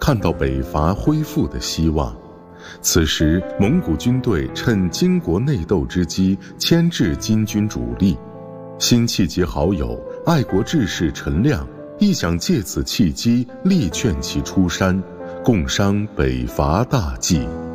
看到北伐恢复的希望。此时蒙古军队趁金国内斗之机牵制金军主力，辛弃疾好友爱国志士陈亮亦想借此契机力劝其出山，共商北伐大计。